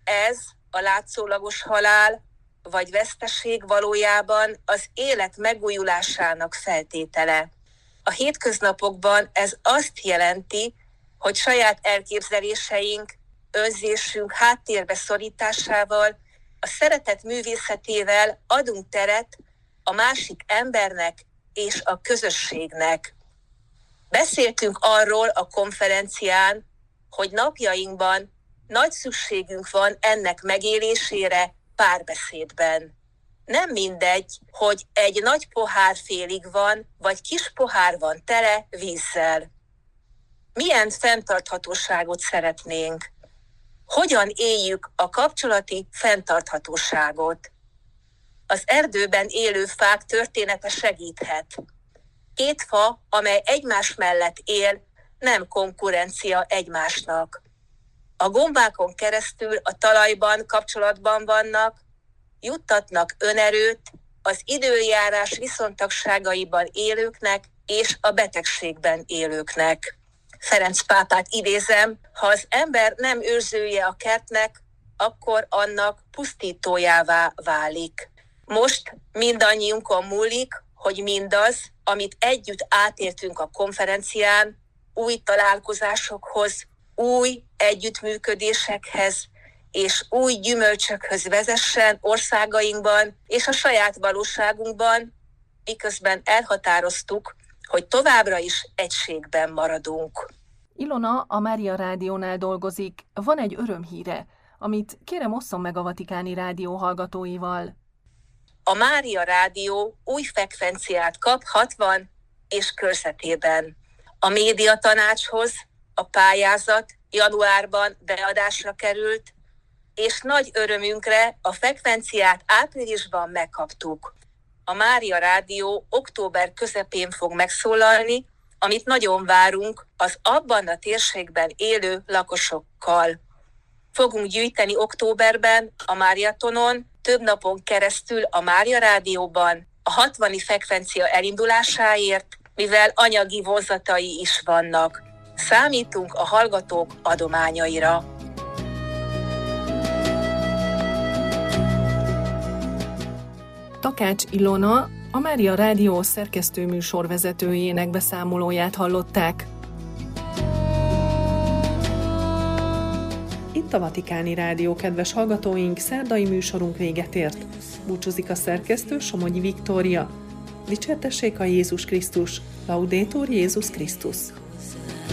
ez a látszólagos halál vagy veszteség valójában az élet megújulásának feltétele. A hétköznapokban ez azt jelenti, hogy saját elképzeléseink, önzésünk háttérbe szorításával, a szeretet művészetével adunk teret a másik embernek és a közösségnek. Beszéltünk arról a konferencián, hogy napjainkban nagy szükségünk van ennek megélésére párbeszédben. Nem mindegy, hogy egy nagy pohár félig van, vagy kis pohár van tele vízzel. Milyen fenntarthatóságot szeretnénk? Hogyan éljük a kapcsolati fenntarthatóságot? Az erdőben élő fák története segíthet. Két fa, amely egymás mellett él, nem konkurencia egymásnak. A gombákon keresztül a talajban kapcsolatban vannak, juttatnak önerőt az időjárás viszontagságaiban élőknek és a betegségben élőknek. Ferenc pápát idézem, ha az ember nem őrzője a kertnek, akkor annak pusztítójává válik. Most mindannyiunkon múlik, hogy mindaz, amit együtt átéltünk a konferencián, új találkozásokhoz, új együttműködésekhez és új gyümölcsökhöz vezessen országainkban és a saját valóságunkban, miközben elhatároztuk, hogy továbbra is egységben maradunk. Ilona a Mária Rádiónál dolgozik. Van egy örömhíre, amit kérem osszon meg a Vatikáni Rádió hallgatóival. A Mária Rádió új frekvenciát kap 60 és körzetében. A médiatanácshoz a pályázat januárban beadásra került, és nagy örömünkre a frekvenciát áprilisban megkaptuk. A Mária Rádió október közepén fog megszólalni, amit nagyon várunk az abban a térségben élő lakosokkal. Fogunk gyűjteni októberben a Máriatonon, több napon keresztül a Mária Rádióban a 60. frekvencia elindulásáért, mivel anyagi vonzatai is vannak. Számítunk a hallgatók adományaira. Takács Ilona, a Mária Rádió szerkesztőműsorvezetőjének beszámolóját hallották. Itt a Vatikáni Rádió, kedves hallgatóink, szerdai műsorunk véget ért. Búcsúzik a szerkesztő, Somogyi Viktória. Dicsértessék a Jézus Krisztus, Laudetur Jézus Krisztus.